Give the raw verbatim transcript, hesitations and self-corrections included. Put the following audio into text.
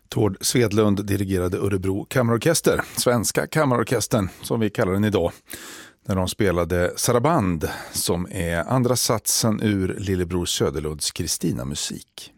Tord Svedlund dirigerade Örebro kammarorkester, svenska kammarorkestern som vi kallar den idag, när de spelade Saraband som är andra satsen ur Lillebror Söderlunds Kristina musik.